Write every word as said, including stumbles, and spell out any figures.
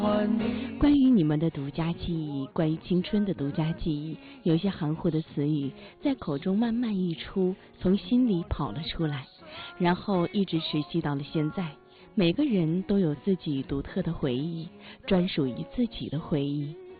关于你们的独家记忆，关于青春的独家记忆，有些含糊的词语在口中慢慢溢出，从心里跑了出来，然后一直持续到了现在。每个人都有自己独特的回忆，专属于自己的回忆。